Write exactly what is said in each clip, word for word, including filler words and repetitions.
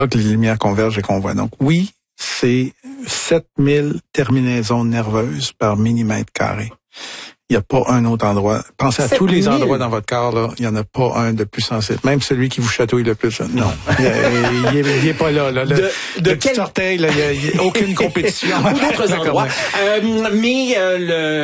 que les lumières convergent et qu'on voit. Donc oui, c'est sept mille terminaisons nerveuses par millimètre carré. Il n'y a pas un autre endroit. Pensez à tous les endroits dans votre corps, là. Il n'y en a pas un de plus sensible. Même celui qui vous chatouille le plus, là. Non. il, il, il est pas là, là. Le, de, de le quel petit orteil, là, il n'y a, a aucune compétition. Ou d'autres endroits. Euh, mais, euh,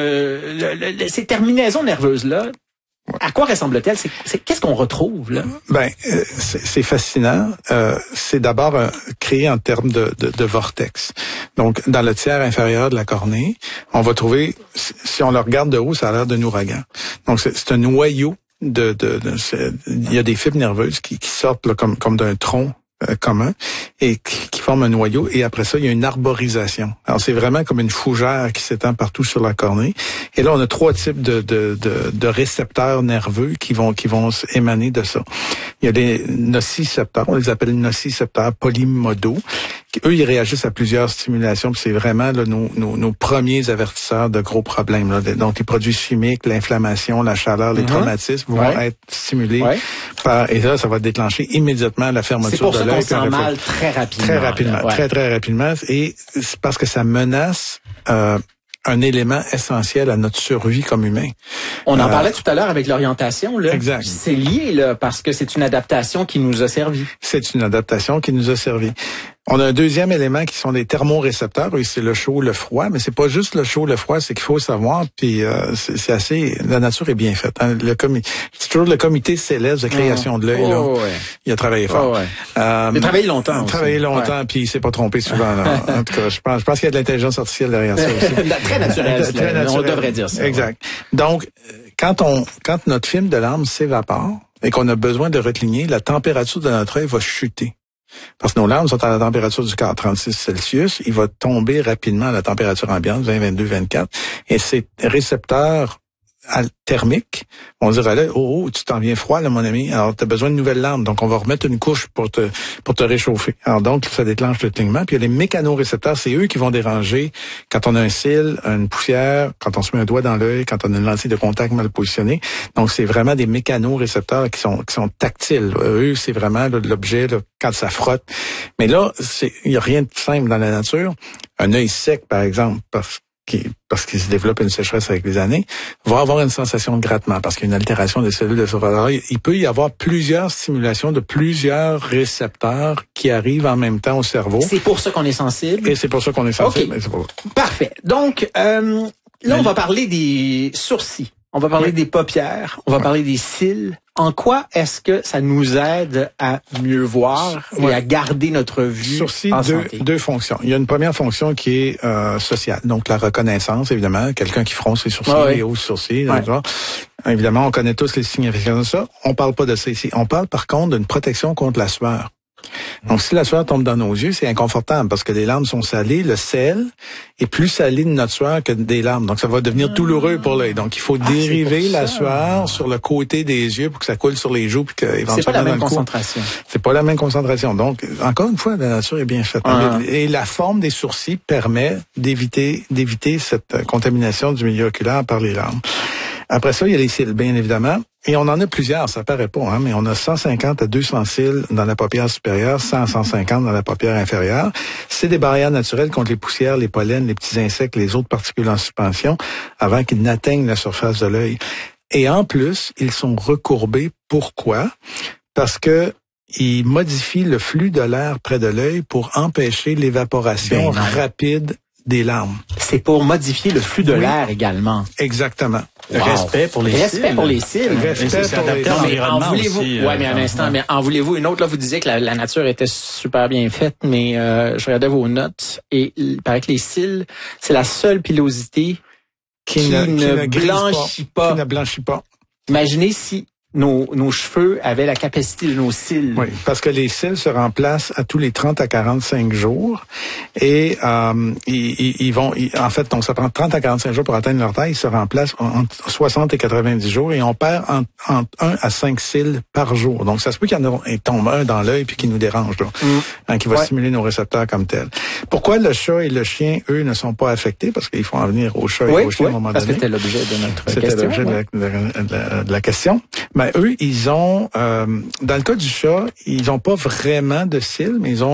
le, le, le, ces terminaisons nerveuses-là, à quoi ressemble-t-elle? C'est, c'est, qu'est-ce qu'on retrouve, là? Ben, euh, c'est, c'est fascinant. Euh, c'est d'abord euh, créé en termes de, de, de vortex. Donc, dans le tiers inférieur de la cornée, on va trouver, si on le regarde de haut, ça a l'air d'un ouragan. Donc, c'est, c'est un noyau de... de, de il y a des fibres nerveuses qui, qui sortent là, comme, comme d'un tronc euh, commun et qui, qui forment un noyau. Et après ça, il y a une arborisation. Alors, c'est vraiment comme une fougère qui s'étend partout sur la cornée. Et là, on a trois types de, de, de, de récepteurs nerveux qui vont, qui vont émaner de ça. Il y a des nocicepteurs, on les appelle nocicepteurs polymodaux. Eux, ils réagissent à plusieurs stimulations, puis c'est vraiment là, nos, nos, nos premiers avertisseurs de gros problèmes. Là. Donc, les produits chimiques, l'inflammation, la chaleur, les mm-hmm. traumatismes vont ouais. être stimulés ouais. par, et là, ça va déclencher immédiatement la fermeture de l'œil. C'est pour ça qu'on sent mal très rapidement. Très rapidement, ouais. très, très rapidement. Et c'est parce que ça menace euh, un élément essentiel à notre survie comme humain. On en euh, parlait tout à l'heure avec l'orientation, là. Exact. C'est lié, là, parce que c'est une adaptation qui nous a servi. C'est une adaptation qui nous a servi. On a un deuxième élément qui sont des thermorécepteurs, et c'est le chaud, le froid, mais c'est pas juste le chaud, le froid, c'est qu'il faut savoir, puis euh, c'est, c'est assez, la nature est bien faite. Hein. Le comité, c'est toujours le comité céleste de création oh. de l'œil, oh, là. Ouais. Il a travaillé fort. Oh, ouais. euh, il a travaillé longtemps. Il a travaillé longtemps, ouais. puis il s'est pas trompé souvent. Là. En tout cas, je pense, je pense qu'il y a de l'intelligence artificielle derrière ça aussi. Très naturel, très naturel. On devrait dire ça. Exact. Ouais. Donc, quand on, quand notre film de larmes s'évapore et qu'on a besoin de recligner, la température de notre œil va chuter. Parce que nos larmes sont à la température du corps, trente-six Celsius. Il va tomber rapidement à la température ambiante, vingt, vingt-deux, vingt-quatre. Et ces récepteurs thermiques vont dire à l'œil, oh, oh, tu t'en viens froid, là, mon ami. Alors, tu as besoin de nouvelles larmes. Donc, on va remettre une couche pour te pour te réchauffer. Alors, donc, ça déclenche le clignement. Puis, il y a les mécanorécepteurs. C'est eux qui vont déranger quand on a un cil, une poussière, quand on se met un doigt dans l'œil, quand on a une lentille de contact mal positionnée. Donc, c'est vraiment des mécanorécepteurs qui sont qui sont tactiles. Eux, c'est vraiment là, l'objet là, quand ça frotte. Mais là, c'est il y a rien de simple dans la nature. Un œil sec, par exemple, parce Qui, parce qu'il se développe une sécheresse avec les années, va avoir une sensation de grattement parce qu'il y a une altération des cellules de surface. Alors, il peut y avoir plusieurs stimulations de plusieurs récepteurs qui arrivent en même temps au cerveau. C'est pour ça qu'on est sensible. Et c'est pour ça qu'on est sensible. Okay. C'est pour... Parfait. Donc, euh, là, on va parler des sourcils. On va parler oui. des paupières. On va oui. parler des cils. En quoi est-ce que ça nous aide à mieux voir et ouais. à garder notre vue Sourcils, en deux, santé? deux fonctions. Il y a une première fonction qui est euh, sociale, donc la reconnaissance, évidemment. Quelqu'un qui fronce les sourcils, ouais. les hauts sourcils, ouais. genre. Évidemment, on connaît tous les significations de ça. On parle pas de ça ici. On parle par contre d'une protection contre la sueur. Donc, si la sueur tombe dans nos yeux, c'est inconfortable parce que les larmes sont salées. Le sel est plus salé de notre sueur que des larmes. Donc, ça va devenir douloureux pour l'œil. Donc, il faut ah, dériver la sueur sur le côté des yeux pour que ça coule sur les joues. Puis que, éventuellement, c'est pas la même concentration. C'est pas la même concentration. Donc, encore une fois, la nature est bien faite. Ah. Et la forme des sourcils permet d'éviter, d'éviter cette contamination du milieu oculaire par les larmes. Après ça, il y a les cils, bien évidemment. Et on en a plusieurs, ça paraît pas, hein, mais on a cent cinquante à deux cents cils dans la paupière supérieure, cent à cent cinquante dans la paupière inférieure. C'est des barrières naturelles contre les poussières, les pollens, les petits insectes, les autres particules en suspension, avant qu'ils n'atteignent la surface de l'œil. Et en plus, ils sont recourbés. Pourquoi? Parce que ils modifient le flux de l'air près de l'œil pour empêcher l'évaporation ben rapide des larmes. C'est pour modifier le flux de oui. l'air également. Exactement. Wow. Respect pour les Respect cils. pour les cils. Respect c'est pour les cils. Mais en voulez-vous, aussi, ouais, mais un instant, ouais. mais en voulez-vous une autre? Là, vous disiez que la, la nature était super bien faite, mais euh, je regardais vos notes et il paraît que les cils, c'est la seule pilosité qui, qui ne, qui ne blanchit pas. pas. Qui ne blanchit pas. Imaginez si Nos, nos cheveux avaient la capacité de nos cils. Oui, parce que les cils se remplacent à tous les trente à quarante-cinq jours et euh, ils, ils vont, ils, en fait, donc ça prend trente à quarante-cinq jours pour atteindre leur taille. Ils se remplacent entre soixante et quatre-vingt-dix jours et on perd entre, entre un à cinq cils par jour. Donc ça se peut qu'il y en ait, tombe un dans l'œil puis qui nous dérange, là, mm. hein, qui va ouais. stimuler nos récepteurs comme tel. Pourquoi le chat et le chien, eux, ne sont pas affectés? Parce qu'il faut en venir au chat oui, et au chien oui, à un moment parce donné. Parce que c'était l'objet de notre c'était question. C'était l'objet ouais. de, la, de, la, de, la, de la question. Ben, eux, ils ont, euh, dans le cas du chat, ils n'ont pas vraiment de cils, mais ils ont